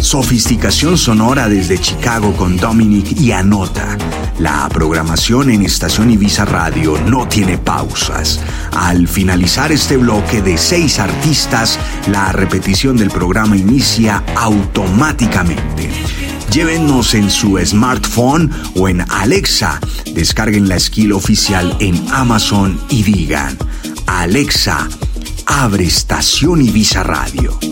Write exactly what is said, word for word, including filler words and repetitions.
Sofisticación sonora desde Chicago con Dominic y Anota. La programación en Estación Ibiza Radio no tiene pausas. Al finalizar este bloque de seis artistas, la repetición del programa inicia automáticamente. Llévennos en su smartphone o en Alexa. Descarguen la skill oficial en Amazon y digan: Alexa, abre Estación Ibiza Radio.